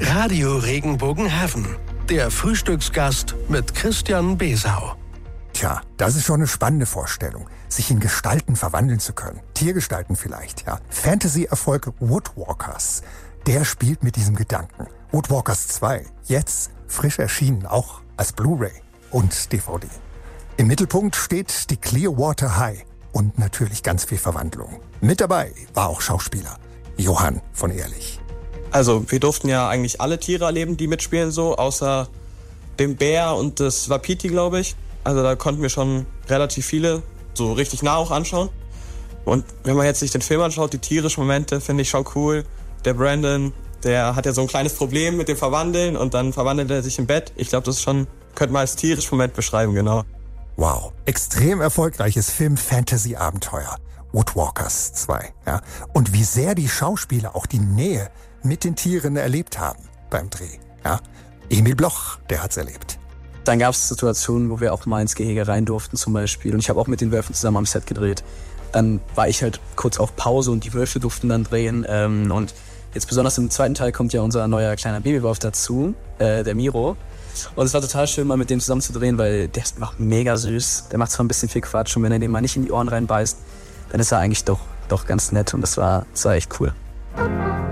Radio Regenbogen-Heaven, der Frühstücksgast mit Christian Besau. Tja, das ist schon eine spannende Vorstellung, sich in Gestalten verwandeln zu können. Tiergestalten vielleicht, ja. Fantasy-Erfolg Woodwalkers, der spielt mit diesem Gedanken. Woodwalkers 2, jetzt frisch erschienen, auch als Blu-ray und DVD. Im Mittelpunkt steht die Clearwater High und natürlich ganz viel Verwandlung. Mit dabei war auch Schauspieler Johann von Ehrlich. Also wir durften ja eigentlich alle Tiere erleben, die mitspielen so, außer dem Bär und das Wapiti, glaube ich. Also da konnten wir schon relativ viele so richtig nah auch anschauen. Und wenn man jetzt sich den Film anschaut, die tierischen Momente finde ich schon cool. Der Brandon, der hat ja so ein kleines Problem mit dem Verwandeln und dann verwandelt er sich im Bett. Ich glaube, das ist schon, könnte man als tierisches Moment beschreiben, genau. Wow, extrem erfolgreiches Film-Fantasy-Abenteuer. Woodwalkers 2, ja. Und wie sehr die Schauspieler auch die Nähe mit den Tieren erlebt haben beim Dreh, ja. Emil Bloch, der hat's erlebt. Dann gab es Situationen, wo wir auch mal ins Gehege rein durften zum Beispiel. Und ich habe auch mit den Wölfen zusammen am Set gedreht. Dann war ich halt kurz auf Pause und die Wölfe durften dann drehen. Und jetzt besonders im zweiten Teil kommt ja unser neuer kleiner Babywolf dazu, der Miro. Und es war total schön, mal mit dem zusammen zu drehen, weil der ist noch mega süß. Der macht zwar ein bisschen viel Quatsch und wenn er den mal nicht in die Ohren reinbeißt, dann ist er eigentlich doch ganz nett und das war echt cool.